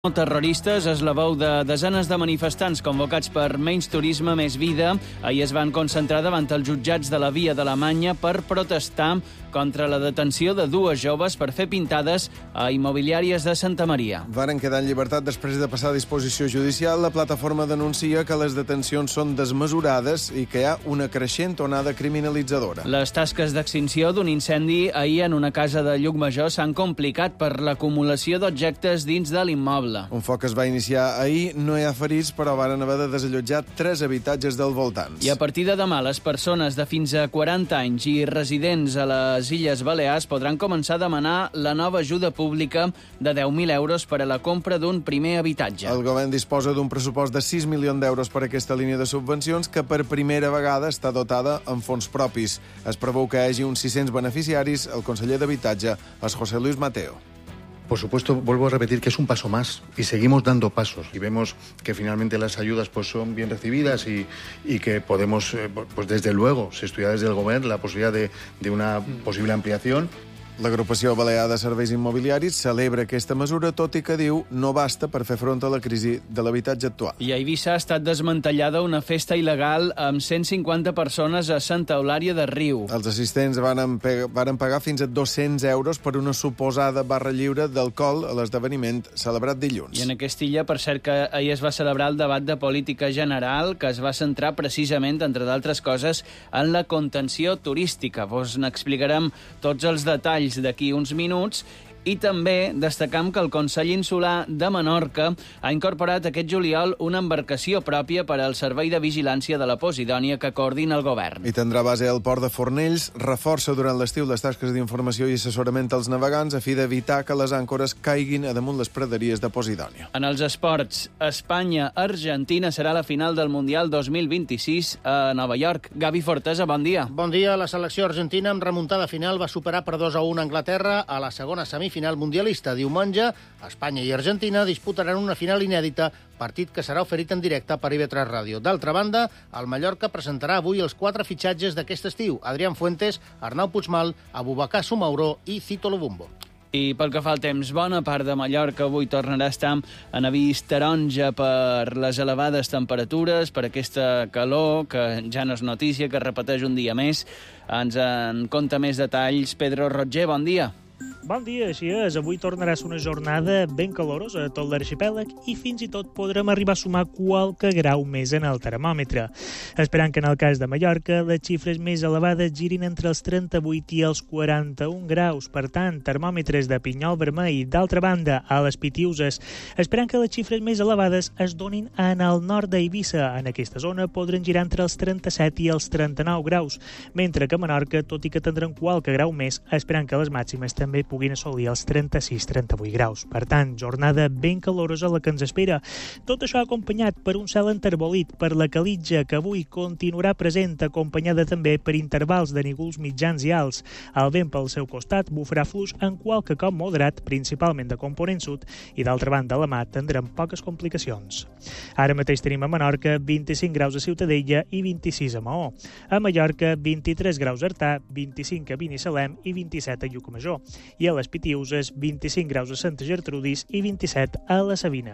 Terroristes és la veu de desenes de manifestants convocats per Menys Turisme, Més Vida. Ahir es van concentrar davant els jutjats de la Via d'Alemanya per protestar contra la detenció de dues joves per fer pintades a immobiliàries de Santa Maria. Varen quedar en llibertat després de passar a disposició judicial. La plataforma denuncia que les detencions són desmesurades i que hi ha una creixent onada criminalitzadora. Les tasques d'extinció d'un incendi ahir en una casa de Llucmajor s'han complicat per l'acumulació d'objectes dins de l'immoble. Un foc es va iniciar ahir, no hi ha ferits, però varen haver de desallotjar 3 habitatges del voltants. I a partir de demà, les persones de fins a 40 anys i residents a les Illes Balears podran començar a demanar la nova ajuda pública de 10.000 euros per a la compra d'un primer habitatge. El govern disposa d'un pressupost de 6 milions d'euros per a aquesta línia de subvencions que per primera vegada està dotada amb fons propis. Es preveu que hi hagi uns 600 beneficiaris. El conseller d'Habitatge és José Luis Mateo. Por supuesto, vuelvo a repetir que es un paso más y seguimos dando pasos y vemos que finalmente las ayudas son bien recibidas y que podemos, desde luego, se estudia desde el Gobierno la posibilidad de una posible ampliación. L'agrupació balear de serveis immobiliaris celebra aquesta mesura, tot i que diu no basta per fer front a la crisi de l'habitatge actual. I a Eivissa ha estat desmantellada una festa il·legal amb 150 persones a Santa Eulària de Riu. Els assistents varen pagar fins a 200 euros per una suposada barra lliure d'alcohol a l'esdeveniment celebrat dilluns. I en aquesta illa, per cert, que ahir es va celebrar el debat de política general, que es va centrar precisament, entre d'altres coses, en la contenció turística. Vos n'explicarem tots els detalls d'aquí uns minuts. I també destacam que el Consell Insular de Menorca ha incorporat aquest juliol una embarcació pròpia per al servei de vigilància de la Posidònia que coordina el govern. I tindrà base al port de Fornells, reforça durant l'estiu les tasques d'informació i assessorament als navegants a fi d'evitar que les àncores caiguin a damunt les praderies de Posidònia. En els esports, Espanya-Argentina serà la final del Mundial 2026 a Nova York. Gavi Fortesa, bon dia. Bon dia. La selecció argentina amb remuntada final va superar per 2-1 Anglaterra a la segona semifinal mundialista. Diumenge, Espanya i Argentina disputaran una final inèdita, partit que serà oferit en directe per IB3 Ràdio. D'altra banda, el Mallorca presentarà avui els 4 fitxatges d'aquest estiu: Adrián Fuentes, Arnau Puigmal, Abubakar Soumaoro i Cito Lobumbo. I pel que fa al temps, bona part de Mallorca avui tornarà a estar en avís taronja per les elevades temperatures, per aquesta calor, que ja no és notícia, que es repeteix un dia més. Ens en conta més detalls Pedro Roger, bon dia. Bon dia, així és. Avui tornarà a ser una jornada ben calorosa a tot l'arxipèlag i fins i tot podrem arribar a sumar qualque grau més en el termòmetre. Esperant que en el cas de Mallorca les xifres més elevades girin entre els 38 i els 41 graus. Per tant, termòmetres de pinyol vermell. D'altra banda, a les Pitiuses, esperant que les xifres més elevades es donin en el nord d'Eivissa. En aquesta zona podran girar entre els 37 i els 39 graus, mentre que a Menorca, tot i que tindran qualque grau més, esperant que les màximes també puguin assolir els 36-38 graus. Per tant, jornada ben calorosa la que ens espera. Tot això acompanyat per un cel enterbolit per la calitja, que avui continuarà present, acompanyada també per intervals de nígols mitjans i alts. El vent pel seu costat bufarà fluix en qualque cop moderat, principalment de component sud, i d'altra banda a la mà tindrem poques complicacions. Ara mateix tenim a Menorca 25 graus a Ciutadella i 26 a Maó. A Mallorca, 23 graus a Artà, 25 a Binissalem i 27 a Llucmajor. I a les Pitiuses, 25 graus a Santa Gertrudis i 27 a la Sabina.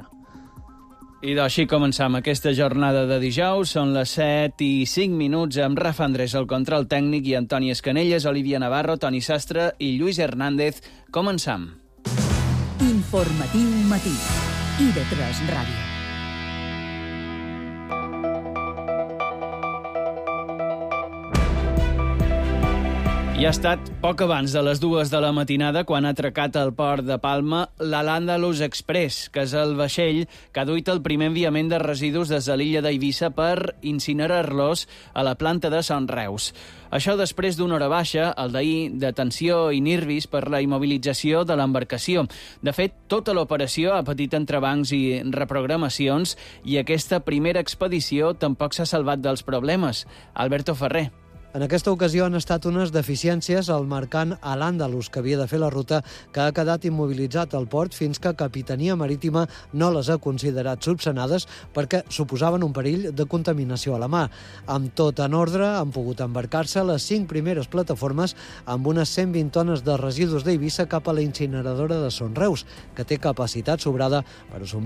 I d'així començam aquesta jornada de dijous. Són les 7:05 amb Rafa Andrés al control tècnic i Antoni Escanelles, Olivia Navarro, Toni Sastre i Lluís Hernández. Començam. Informatiu matí. IB3 Ràdio. I ha estat poc abans de les 2 de la matinada quan ha atracat al port de Palma l'Al-Àndalus Express, que és el vaixell que ha duit el primer enviament de residus des de l'illa d'Eivissa per incinerar-los a la planta de Son Reus. Això després d'una hora baixa, el d'ahir, de tensió i nervis per la immobilització de l'embarcació. De fet, tota l'operació ha patit entrebancs i reprogramacions i aquesta primera expedició tampoc s'ha salvat dels problemes. Alberto Ferrer. En aquesta ocasió han estat unes deficiències al mercant Al-Àndalus, que havia de fer la ruta, que ha quedat immobilitzat al port fins que Capitania Marítima no les ha considerat subsanades perquè suposaven un perill de contaminació a la mà. Amb tot en ordre, han pogut embarcar-se les 5 primeres plataformes amb unes 120 tones de residus d'Eivissa cap a la incineradora de Son Reus, que té capacitat sobrada per assumir